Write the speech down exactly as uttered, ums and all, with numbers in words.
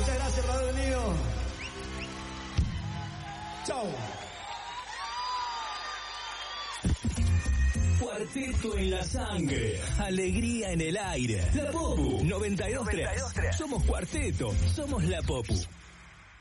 Muchas gracias por haber venido. Chau. Cuarteto en la sangre, alegría en el aire. La Popu noventa y dos tres. Somos Cuarteto, somos la Popu.